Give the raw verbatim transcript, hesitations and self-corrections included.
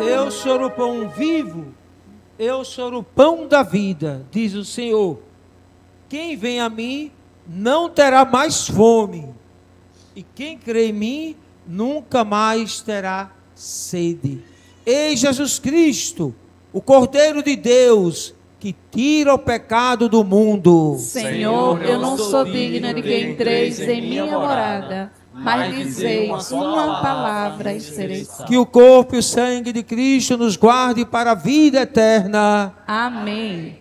Eu sou o pão vivo, eu sou o pão da vida, diz o Senhor. Quem vem a mim não terá mais fome, e quem crê em mim nunca mais terá sede. Ei, Jesus Cristo, o Cordeiro de Deus, que tira o pecado do mundo. Senhor, eu não sou digna de que entreis em minha morada, mas dizeis uma palavra e serei salvo. Que o corpo e o sangue de Cristo nos guarde para a vida eterna. Amém.